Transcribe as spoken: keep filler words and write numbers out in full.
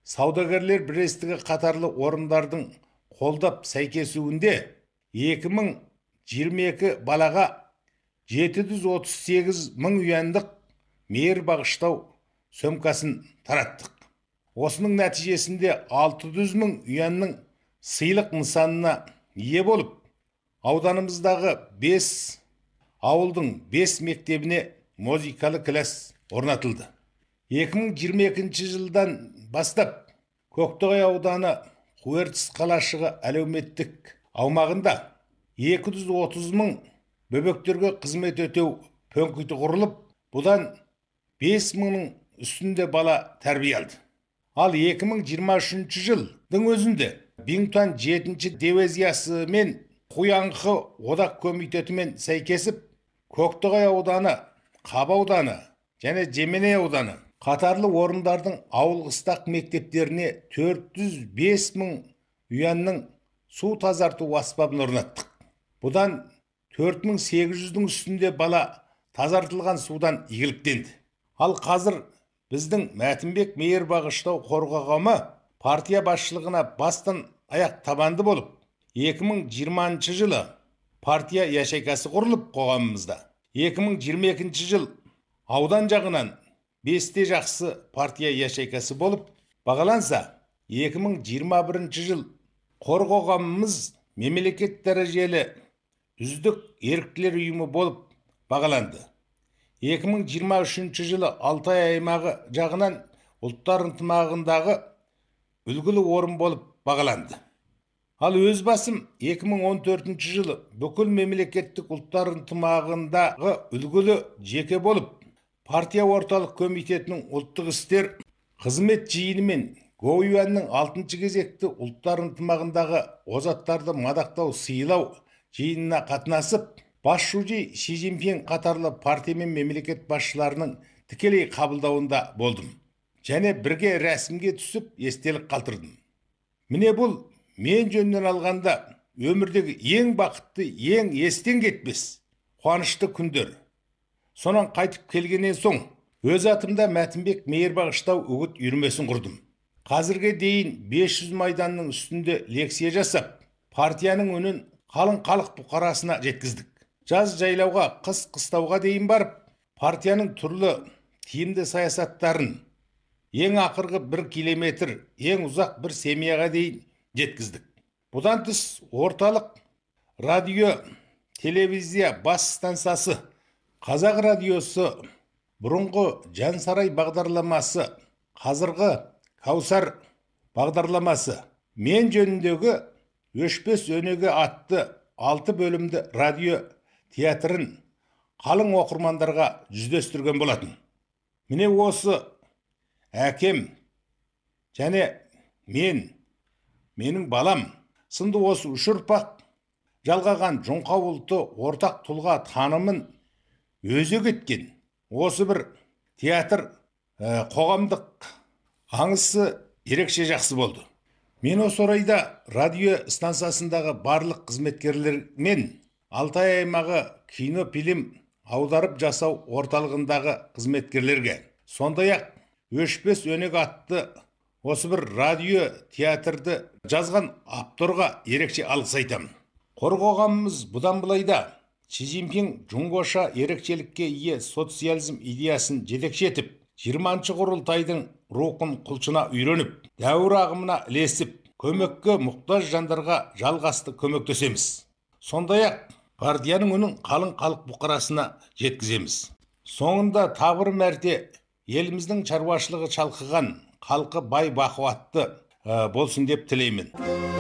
саудагерлер бірлестігі қатарлы орындардың қолдап сәйкесуінде екі мың жиырма екі балаға жеті жүз отыз сегіз мың юандық мейір бағыштау сөмкасын тараттық. Осының нәтижесінде алты жүз мың юанның сыйлық нысанына ие болып, ауданымыздағы бес ауылдың бес мектебіне музыкалы класс орнатылды. екі мың жиырма екінші жылдан бастап Көктоғай ауданы Қуертіс қалашығы әлеуметтік аумағында екі жүз отыз мың бөбектерге қызмет өтеу пункті құрылып, бұдан бес мыңның үстінде бала тәрбие алды. Ал екі мың жиырма үшінші жылдың өзінде Бингтуан жетінші дивизиясы мен Қоянқы одақ комитетімен сәйкесіп, Көктоғай ауданы, Қаба ауданы және Жеменей ауданы қатарлы орындардың ауыл қыстақ мектептеріне төрт жүз бес мың юанның су тазарту аспабын орнаттық. Бұдан төрт мың сегіз жүздің үстінде бала тазартылған судан игіліктенді. Ал қазір біздің Мәтінбек мейір бағыштау қорғағымы партия басшылығына бастан аяқ табанды болып, екі мың жиырмасыншы жылы партия ячейкасы құрылып қоғамымызда. екі мың жиырма екінші жыл аудан жағынан бесте жақсы партия ячейкасы болып бағаланса, екі мың жиырма бірінші жыл қорғағымыз мемлекет дәрежелі үздік еріктілер ұйымы болып бағаланды. екі мың жиырма үшінші жылы Алтай аймағы жағынан ұлттар ынтымағындағы үлгілі орын болып бағаланды. Ал өз басым екі мың он төртінші жылы бүкіл мемлекеттік ұлттар ынтымағындағы үлгілі жеке болып, партия орталық комитетінің ұлттық істер қызмет жиыны мен Гоюанның алтыншы кезекті ұлттар ынтымағындағы озаттарды мадақтау сыйлау жиынына қатынасып, бас шужи Ши Цзиньпин қатарлы партия мен мемлекет басшыларының тікелей қабылдауында болдым. Және бірге рәсімге түсіп естелік қалтырдым. Міне бұл мен жөнінен алғанда өмірдегі ең бақытты, ең естен кетпес қуанышты күндер. Сонан қайтып келгеннен соң өз атымда Мәтінбек мейір бағыштау үгіт үйірмесін құрдым. Қазірге дейін бес жүз майданның үстінде лекция жасап, партияның үнін қалың халық бұқарасына жеткіздік. Жаз жайлауға, қыс қыстауға дейін барып, партияның түрлі тиімді саясаттарын ең ақырғы бір километр, ең ұзақ бір семьяға дейін жеткіздік. Бұдан тыс орталық радио, телевизия бас стансасы, Қазақ радиосы, бұрынғы Жансарай бағдарламасы, қазіргі Каусар бағдарламасы, мен жөніндегі өшпес өнеге атты алты бөлімді радио театрын қалың оқырмандарға жүздестірген болатын. Міне осы әкем және мен, менің балам сынды осы үш ұрпақ жалғаған Жоңқа ұлты ортақ тұлға танымын өзек еткен осы бір театр қоғамдық аңысы ерекше жақсы болды. Мен осы орайда радио станциясындағы барлық қызметкерлер мен Алтай аймағы кино-фильм аударып жасау орталығындағы қызметкерлерге, сондай-ақ өшпес өнеге атты осы бір радио театрды жазған авторға ерекше алғыс айтамын. Қорғағанымыз бұдан былайда Ши Цзиньпин жұңғоша ерекшелікке ие социализм идеясын жетекші етіп, жиырманшы құрылтайдың рухын құлшына үйреніп, дәуір ағымына ілесіп, көмекке мұқтаж жандарға жалғасты көмектесеміз. Сондай-ақ партияның үнін қалың халық бұқарасына жеткіземіз. Соңында тағы бір мәрте еліміздің шаруашылығы шалқыған, халқы бай бақуатты болсын деп тілеймін.